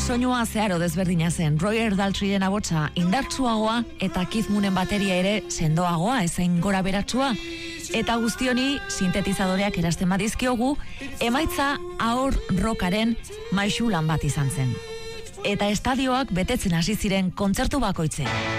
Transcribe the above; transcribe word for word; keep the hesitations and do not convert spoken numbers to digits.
Soinua zeharo desberdina zen, Roger Daltreyren abotsa indartsuagoa eta Keith Moonen bateria ere sendoagoa, ezain gora beratsua. Eta guztioni sintetizadoreak erasten badizkiogu, emaitza ahor rockaren maisulan bat izan zen. Eta estadioak betetzen hasi ziren kontzertu bakoitzean.